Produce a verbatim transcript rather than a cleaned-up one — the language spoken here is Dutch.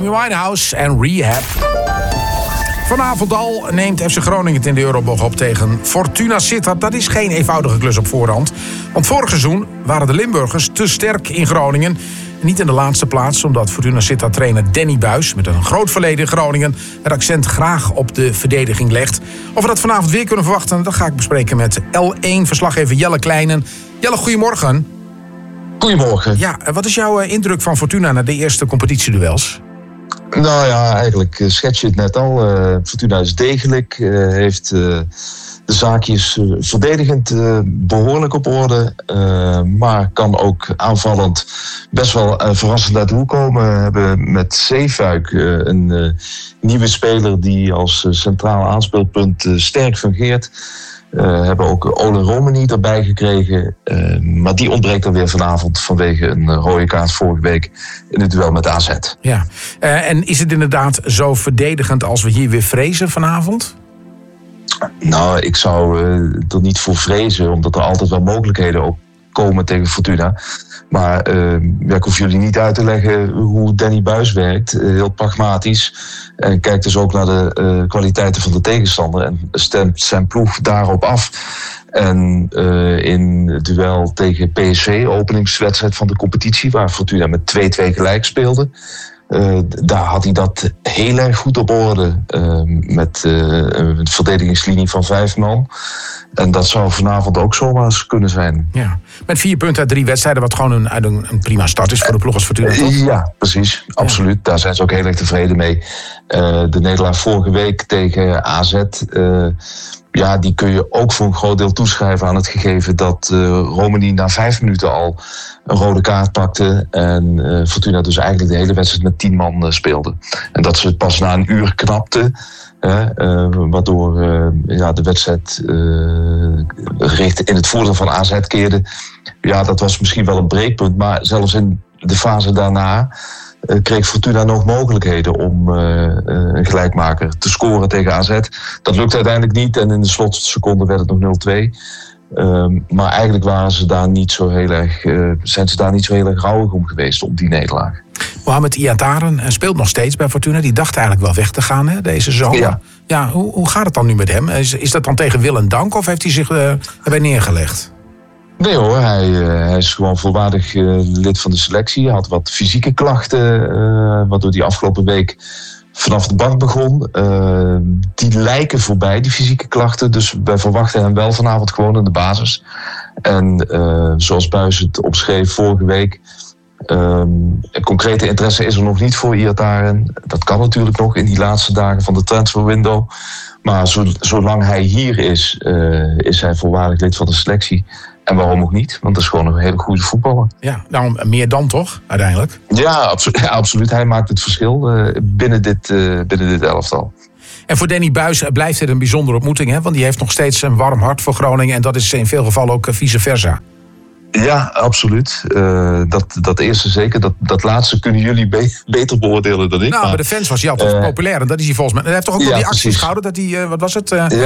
Amy Winehouse en Rehab. Vanavond al neemt F C Groningen het in de Euroborg op tegen Fortuna Sittard. Dat is geen eenvoudige klus op voorhand. Want vorig seizoen waren de Limburgers te sterk in Groningen. Niet in de laatste plaats, omdat Fortuna Sittard-trainer Danny Buis, met een groot verleden in Groningen, het accent graag op de verdediging legt. Of we dat vanavond weer kunnen verwachten, dat ga ik bespreken met L één-verslaggever Jelle Kleinen. Jelle, goedemorgen. Goedemorgen. Ja, wat is jouw indruk van Fortuna na de eerste competitieduels? Nou ja, eigenlijk schets je het net al. Uh, Fortuna is degelijk, uh, heeft uh, de zaakjes uh, verdedigend uh, behoorlijk op orde. Uh, maar kan ook aanvallend best wel uh, verrassend uit de hoek komen. We hebben met Zeefuik uh, een uh, nieuwe speler die als uh, centraal aanspeelpunt uh, sterk fungeert. We uh, hebben ook Ole Romani erbij gekregen. Uh, maar die ontbreekt dan weer vanavond vanwege een uh, rode kaart vorige week in het duel met A Z. Ja. Uh, en is het inderdaad zo verdedigend als we hier weer vrezen vanavond? Nou, ik zou uh, er niet voor vrezen, omdat er altijd wel mogelijkheden ook komen tegen Fortuna. Maar uh, ja, ik hoef jullie niet uit te leggen hoe Danny Buis werkt. Uh, heel pragmatisch. En kijkt dus ook naar de uh, kwaliteiten van de tegenstander. En stemt zijn ploeg daarop af. En uh, in het duel tegen P S V, openingswedstrijd van de competitie, waar Fortuna met twee-twee gelijk speelde. Uh, daar had hij dat heel erg goed op orde. Uh, met uh, een verdedigingslinie van vijf man. En dat zou vanavond ook zomaar eens kunnen zijn. Ja. Met vier punten uit drie wedstrijden, wat gewoon een, een, een prima start is voor de ploeg als Fortuna, toch? Ja, precies. Absoluut. Ja. Daar zijn ze ook heel erg tevreden mee. Uh, de nederlaag vorige week tegen A Z... Uh, ja, die kun je ook voor een groot deel toeschrijven aan het gegeven dat uh, Romani na vijf minuten al een rode kaart pakte. En uh, Fortuna dus eigenlijk de hele wedstrijd met tien man uh, speelde. En dat ze het pas na een uur knapte. Uh, uh, waardoor uh, ja, de wedstrijd uh, gericht in het voordeel van A Z keerde. Ja, dat was misschien wel een breekpunt. Maar zelfs in de fase daarna uh, kreeg Fortuna nog mogelijkheden om uh, uh, een gelijkmaker te scoren tegen A Z. Dat lukte uiteindelijk niet en in de slotseconde werd het nog nul twee. Um, maar eigenlijk waren ze daar niet zo heel erg, uh, zijn ze daar niet zo heel erg rouwig om geweest op die nederlaag. Mohamed Iataren speelt nog steeds bij Fortuna. Die dacht eigenlijk wel weg te gaan, hè, deze zomer. Ja. Ja, hoe, hoe gaat het dan nu met hem? Is, is dat dan tegen wil en dank of heeft hij zich uh, erbij neergelegd? Nee hoor, hij, uh, hij is gewoon volwaardig uh, lid van de selectie. Hij had wat fysieke klachten, uh, waardoor hij afgelopen week vanaf de bank begon. Uh, die lijken voorbij, die fysieke klachten. Dus wij verwachten hem wel vanavond gewoon in de basis. En uh, zoals Buis het opschreef vorige week, Um, concrete interesse is er nog niet voor Iataren. Dat kan natuurlijk nog in die laatste dagen van de transferwindow. Maar zo, zolang hij hier is, uh, is hij volwaardig lid van de selectie. En waarom ook niet? Want dat is gewoon een hele goede voetballer. Ja, nou meer dan toch, uiteindelijk? Ja, absolu- ja absoluut. Hij maakt het verschil uh, binnen, dit, uh, binnen dit elftal. En voor Danny Buis blijft het een bijzondere ontmoeting, hè? Want die heeft nog steeds een warm hart voor Groningen. En dat is in veel gevallen ook vice versa. Ja, absoluut. Uh, dat, dat eerste zeker. Dat, dat laatste kunnen jullie be- beter beoordelen dan ik. Nou, maar bij de fans was hij altijd uh, populair. En dat is hij volgens mij. Hij heeft toch ook wel ja, die acties gehouden dat hij, uh, wat was het? Uh, ja,